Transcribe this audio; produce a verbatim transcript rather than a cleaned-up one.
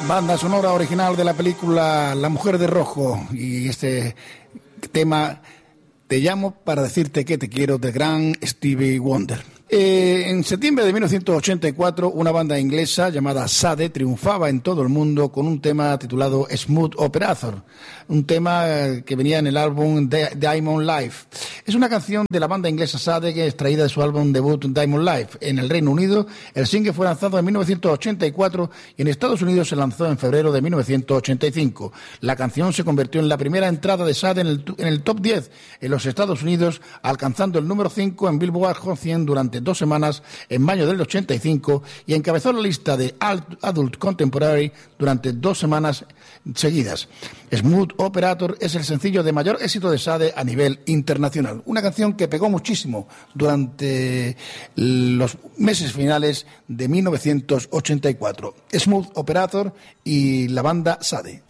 Banda sonora original de la película La Mujer de Rojo, y este tema Te llamo para decirte que te quiero, de gran Stevie Wonder. Eh, en septiembre de mil novecientos ochenta y cuatro, una banda inglesa llamada Sade triunfaba en todo el mundo con un tema titulado Smooth Operator, un tema que venía en el álbum Diamond Life. Es una canción de la banda inglesa Sade que es extraída de su álbum debut Diamond Life. En el Reino Unido, el single fue lanzado en mil novecientos ochenta y cuatro y en Estados Unidos se lanzó en febrero de mil novecientos ochenta y cinco. La canción se convirtió en la primera entrada de Sade en el, en el top diez en los Estados Unidos, alcanzando el número cinco en Billboard Hot cien durante dos semanas en mayo del ochenta y cinco y encabezó la lista de Adult Contemporary durante dos semanas seguidas. Smooth Operator es el sencillo de mayor éxito de Sade a nivel internacional. Una canción que pegó muchísimo durante los meses finales de mil novecientos ochenta y cuatro. Smooth Operator y la banda Sade.